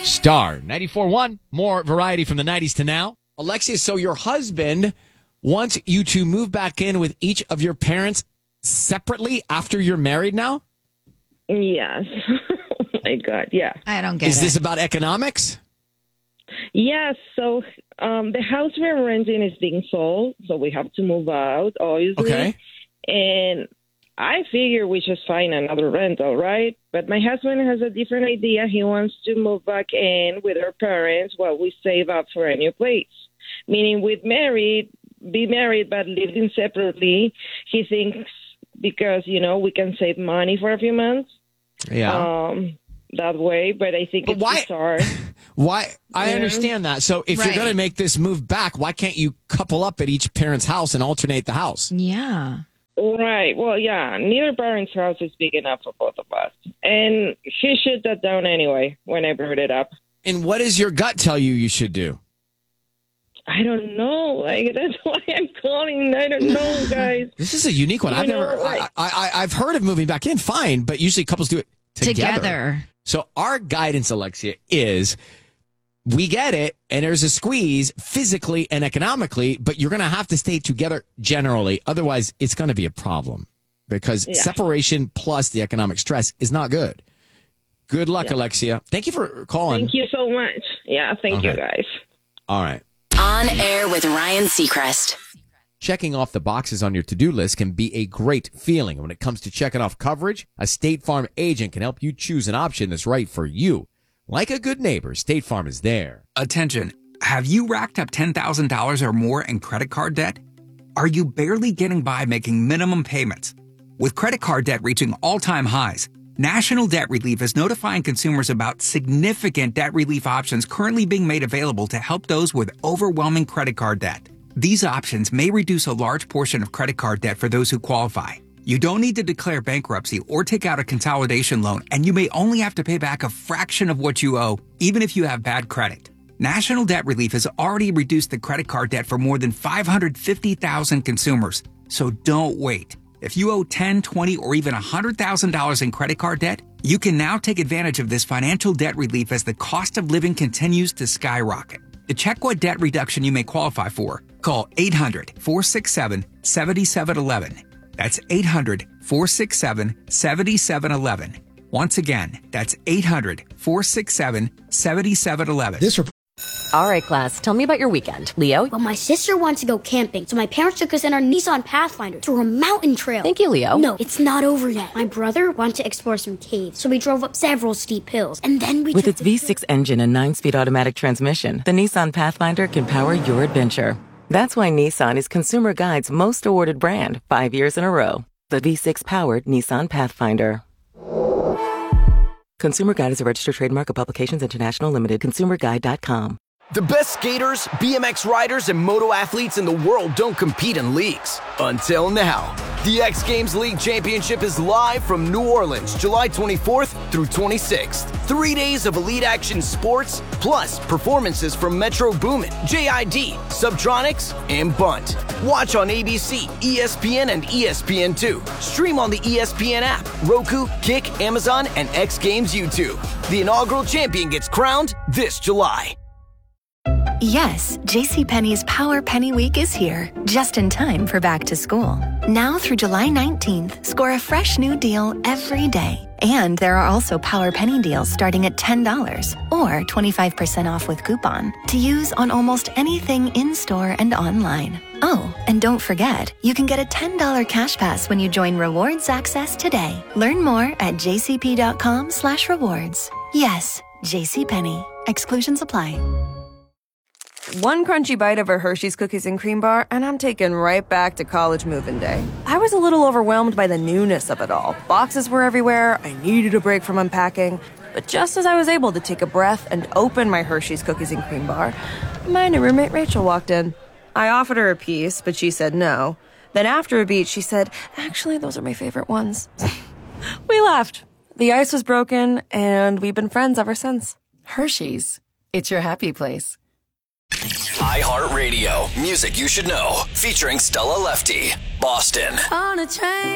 Star 94.1. More variety from the 90s to now. Alexia, so your husband wants you to move back in with each of your parents separately after you're married now? Yes. Oh, my God, yeah. I don't get it. Is this about economics? Yes, so the house we're renting is being sold, so we have to move out, obviously. Okay. And I figure we just find another rental, right? But my husband has a different idea. He wants to move back in with our parents while we save up for a new place. Meaning be married but living separately. He thinks because, we can save money for a few months. Yeah. That way, but I think it's bizarre. Why? I understand that. So if you're going to make this move back, why can't you couple up at each parent's house and alternate the house? Yeah. Right. Well, yeah. Neither parent's house is big enough for both of us. And he shut that down anyway when I brought it up. And what does your gut tell you should do? I don't know. That's why I'm calling. I don't know, guys. This is a unique one. I've heard of moving back in, fine, but usually couples do it together. So our guidance, Alexia, is we get it, and there's a squeeze physically and economically, but you're going to have to stay together generally. Otherwise, it's going to be a problem because separation plus the economic stress is not good. Good luck, Alexia. Thank you for calling. Thank you so much. Yeah, thank you, guys. All right. On Air with Ryan Seacrest. Checking off the boxes on your to-do list can be a great feeling. When it comes to checking off coverage, a State Farm agent can help you choose an option that's right for you. Like a good neighbor, State Farm is there. Attention. Have you racked up $10,000 or more in credit card debt? Are you barely getting by making minimum payments? With credit card debt reaching all-time highs, National Debt Relief is notifying consumers about significant debt relief options currently being made available to help those with overwhelming credit card debt. These options may reduce a large portion of credit card debt for those who qualify. You don't need to declare bankruptcy or take out a consolidation loan, and you may only have to pay back a fraction of what you owe, even if you have bad credit. National Debt Relief has already reduced the credit card debt for more than 550,000 consumers. So don't wait. If you owe $10, $20, or even $100,000 in credit card debt, you can now take advantage of this financial debt relief as the cost of living continues to skyrocket. To check what debt reduction you may qualify for, call 800-467-7711. That's 800-467-7711. Once again, that's 800-467-7711. All right, class, tell me about your weekend. Leo? Well, my sister wants to go camping, so my parents took us in our Nissan Pathfinder through a mountain trail. Thank you, Leo. No, it's not over yet. My brother wanted to explore some caves, so we drove up several steep hills, and then we With its V6 engine and 9-speed automatic transmission, the Nissan Pathfinder can power your adventure. That's why Nissan is Consumer Guide's most awarded brand 5 years in a row. The V6-powered Nissan Pathfinder. Consumer Guide is a registered trademark of Publications International Limited. ConsumerGuide.com. The best skaters, BMX riders, and moto athletes in the world don't compete in leagues. Until now. The X Games League Championship is live from New Orleans, July 24th through 26th. 3 days of elite action sports, plus performances from Metro Boomin, JID, Subtronics, and Bunt. Watch on ABC, ESPN, and ESPN2. Stream on the ESPN app, Roku, Kick, Amazon, and X Games YouTube. The inaugural champion gets crowned this July. Yes, JCPenney's Power Penny Week is here, just in time for back to school. Now through July 19th, score a fresh new deal every day. And there are also Power Penny deals starting at $10 or 25% off with coupon to use on almost anything in-store and online. Oh, and don't forget, you can get a $10 cash pass when you join Rewards Access today. Learn more at jcp.com/rewards. Yes, JCPenney. Exclusions apply. One crunchy bite of a Hershey's Cookies and Cream Bar, and I'm taken right back to college move-in day. I was a little overwhelmed by the newness of it all. Boxes were everywhere, I needed a break from unpacking. But just as I was able to take a breath and open my Hershey's Cookies and Cream Bar, my new roommate Rachel walked in. I offered her a piece, but she said no. Then after a beat, she said, "Actually, those are my favorite ones." We laughed. The ice was broken, and we've been friends ever since. Hershey's. It's your happy place. iHeartRadio. Music you should know. Featuring Stella Lefty. Boston. On a train.